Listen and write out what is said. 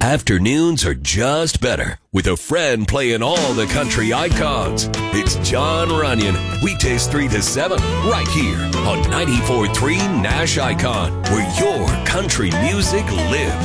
Afternoons are just better with a friend playing all the country icons. It's John Runyon, weekdays 3 to 7, right here on 94.3 Nash Icon, where your country music lives.